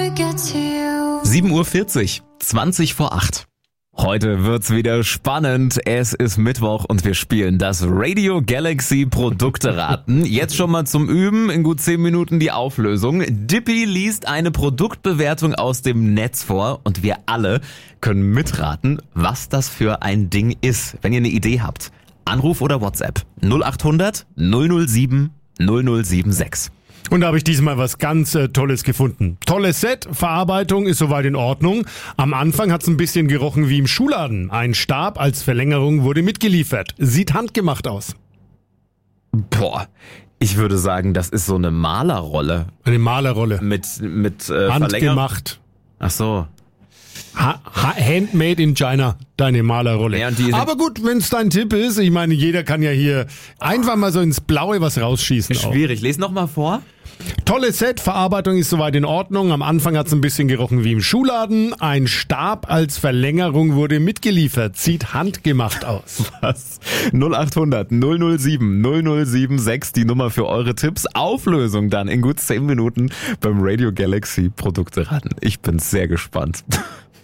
7:40 Uhr, 20 vor 8. Heute wird's wieder spannend. Es ist Mittwoch und wir spielen das Radio Galaxy Produkteraten. Jetzt schon mal zum Üben, in gut 10 Minuten die Auflösung. Dippy liest eine Produktbewertung aus dem Netz vor und wir alle können mitraten, was das für ein Ding ist. Wenn ihr eine Idee habt, Anruf oder WhatsApp 0800 007 0076. Und da habe ich diesmal was ganz Tolles gefunden. Tolles Set, Verarbeitung ist soweit in Ordnung. Am Anfang hat's ein bisschen gerochen wie im Schuhladen. Ein Stab als Verlängerung wurde mitgeliefert. Sieht handgemacht aus. Boah, ich würde sagen, das ist so eine Malerrolle. Eine Malerrolle. Mit Verlängerung. Handgemacht. Ach so. Handmade in China, deine Malerrolle. Ja, aber gut, wenn's dein Tipp ist, ich meine, jeder kann ja hier einfach mal so ins Blaue was rausschießen. Schwierig, les noch mal vor. Tolles Set, Verarbeitung ist soweit in Ordnung. Am Anfang hat's ein bisschen gerochen wie im Schuhladen. Ein Stab als Verlängerung wurde mitgeliefert. Sieht handgemacht aus. Was? 0800 007 0076, die Nummer für eure Tipps. Auflösung dann in gut 10 Minuten beim Radio Galaxy Produkteraten. Ich bin sehr gespannt.